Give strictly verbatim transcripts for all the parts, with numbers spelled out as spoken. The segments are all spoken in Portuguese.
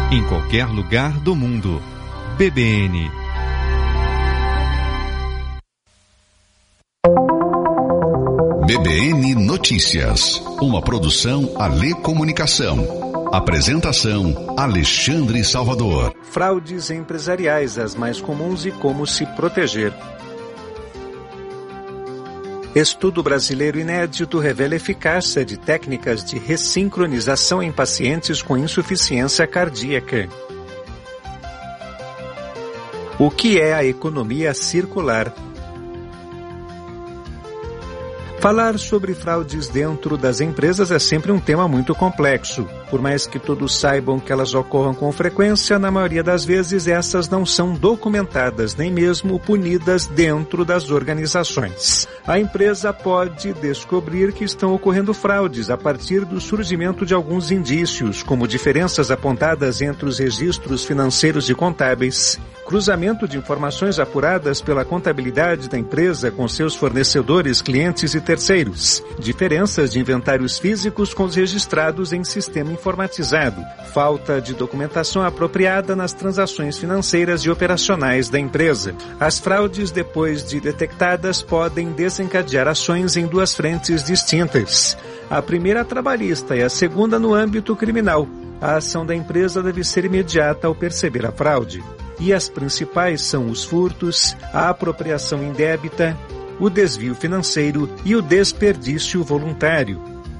em qualquer lugar do mundo. B B N. B B N Notícias, uma produção Alê Comunicação. Apresentação Alexandre Salvador. Fraudes empresariais, as mais comuns e como se proteger. Estudo brasileiro inédito revela eficácia de técnicas de ressincronização em pacientes com insuficiência cardíaca. O que é a economia circular? Falar sobre fraudes dentro das empresas é sempre um tema muito complexo. Por mais que todos saibam que elas ocorram com frequência, na maioria das vezes essas não são documentadas, nem mesmo punidas dentro das organizações. A empresa pode descobrir que estão ocorrendo fraudes a partir do surgimento de alguns indícios, como diferenças apontadas entre os registros financeiros e contábeis, cruzamento de informações apuradas pela contabilidade da empresa com seus fornecedores, clientes e terceiros, diferenças de inventários físicos com os registrados em sistema informatizado, falta de documentação apropriada nas transações financeiras e operacionais da empresa. As fraudes, depois de detectadas, podem desencadear ações em duas frentes distintas. A primeira trabalhista e a segunda no âmbito criminal. A ação da empresa deve ser imediata ao perceber a fraude. E as principais são os furtos, a apropriação indébita, o desvio financeiro e o desperdício voluntário.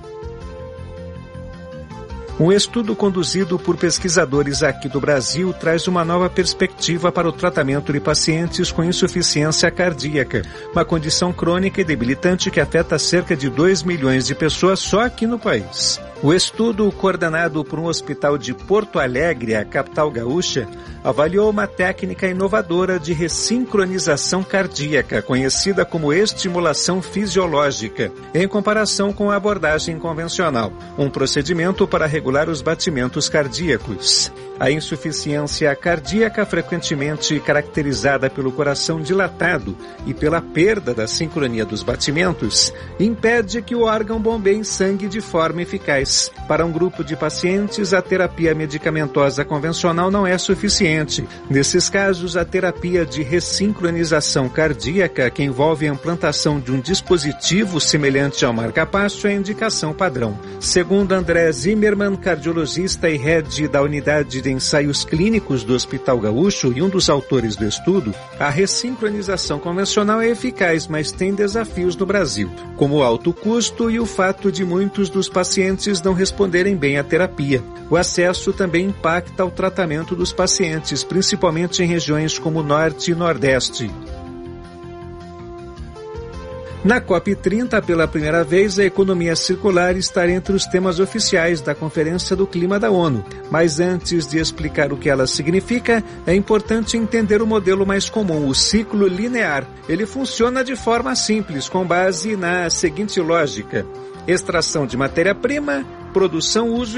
Um estudo conduzido por pesquisadores aqui do Brasil traz uma nova perspectiva para o tratamento de pacientes com insuficiência cardíaca, uma condição crônica e debilitante que afeta cerca de dois milhões de pessoas só aqui no país. O estudo, coordenado por um hospital de Porto Alegre, a capital gaúcha, avaliou uma técnica inovadora de ressincronização cardíaca, conhecida como estimulação fisiológica, em comparação com a abordagem convencional, um procedimento para regular os batimentos cardíacos. A insuficiência cardíaca, frequentemente caracterizada pelo coração dilatado e pela perda da sincronia dos batimentos, impede que o órgão bombeie sangue de forma eficaz. Para um grupo de pacientes, a terapia medicamentosa convencional não é suficiente. Nesses casos, a terapia de ressincronização cardíaca, que envolve a implantação de um dispositivo semelhante ao marca-passo, é a indicação padrão. Segundo André Zimmermann, cardiologista e head da unidade de ensaios clínicos do Hospital Gaúcho e um dos autores do estudo, a ressincronização convencional é eficaz, mas tem desafios no Brasil, como o alto custo e o fato de muitos dos pacientes não responderem bem à terapia. O acesso também impacta o tratamento dos pacientes, principalmente em regiões como o Norte e Nordeste. Na COP trinta, pela primeira vez, a economia circular está entre os temas oficiais da Conferência do Clima da ONU. Mas antes de explicar o que ela significa, é importante entender o modelo mais comum, o ciclo linear. Ele funciona de forma simples, com base na seguinte lógica: extração de matéria-prima, produção, uso